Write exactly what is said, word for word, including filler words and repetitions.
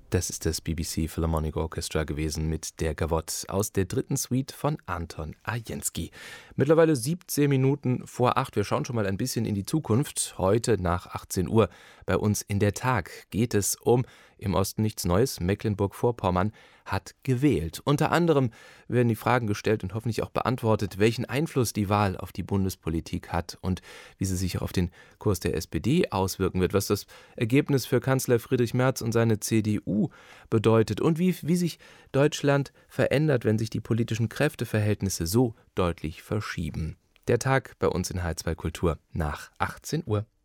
Das ist das B B C Philharmonic Orchestra gewesen mit der Gavotte aus der dritten Suite von Anton Arensky. Mittlerweile siebzehn Minuten vor acht. Wir schauen schon mal ein bisschen in die Zukunft. Heute nach achtzehn Uhr bei uns in der Tag geht es um im Osten nichts Neues. Mecklenburg-Vorpommern hat gewählt. Unter anderem werden die Fragen gestellt und hoffentlich auch beantwortet, welchen Einfluss die Wahl auf die Bundespolitik hat und wie sie sich auf den Kurs der S P D auswirken wird, was das Ergebnis für Kanzler Friedrich Merz und seine C D U bedeutet und wie, wie sich Deutschland verändert, wenn sich die politischen Kräfteverhältnisse so deutlich verschieben. Der Tag bei uns in H zwei Kultur nach achtzehn Uhr.